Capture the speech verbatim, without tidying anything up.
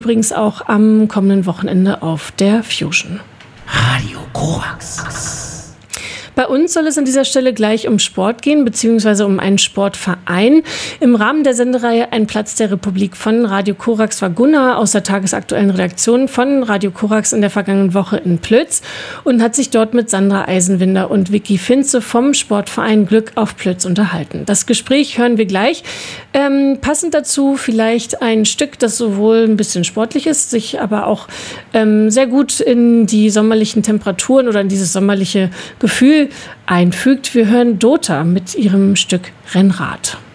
Übrigens auch am kommenden Wochenende auf der Fusion. Radio Korax. Bei uns soll es an dieser Stelle gleich um Sport gehen, beziehungsweise um einen Sportverein. Im Rahmen der Sendereihe Ein Platz der Republik von Radio Korax war Gunnar aus der tagesaktuellen Redaktion von Radio Korax in der vergangenen Woche in Plötz und hat sich dort mit Sandra Eisenwinder und Vicky Finze vom Sportverein Glück auf Plötz unterhalten. Das Gespräch hören wir gleich. Ähm, passend dazu vielleicht ein Stück, das sowohl ein bisschen sportlich ist, sich aber auch ähm, sehr gut in die sommerlichen Temperaturen oder in dieses sommerliche Gefühl einfügt. Wir hören Dota mit ihrem Stück Rennrad.